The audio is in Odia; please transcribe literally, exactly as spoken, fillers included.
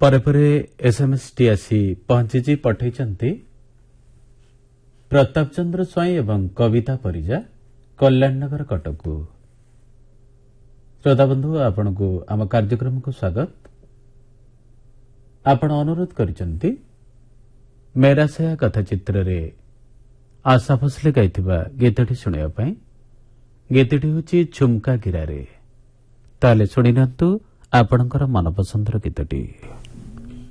ପରେ ପରେ ଏସ୍ଏମ୍ଏସ୍ ଟି ଆସି ପହଞ୍ଚିଛି। ପଠାଇଛନ୍ତି ପ୍ରତାପ ଚନ୍ଦ୍ର ସ୍ୱାଇଁ ଏବଂ କବିତା ପରିଜା, କଲ୍ୟାଣନଗର, କଟକକୁ। ଶ୍ରୋତାବନ୍ଧୁ, ଆପଣଙ୍କୁ ଆମ କାର୍ଯ୍ୟକ୍ରମକୁ ସ୍ୱାଗତ। ଆପଣ ଅନୁରୋଧ କରିଛନ୍ତି ମେରା ସାୟା କଥା ଚିତ୍ରରେ ଆଶା ଭୋସଲେ ଗାଇଥିବା ଗୀତଟି ଶୁଣିବା ପାଇଁ। ଗୀତଟି ହେଉଛି ଝୁମ୍କା ଗିରାରେ। ତାହେଲେ ଶୁଣିନିଅନ୍ତୁ ଆପଣଙ୍କର ମନପସନ୍ଦର ଗୀତଟି।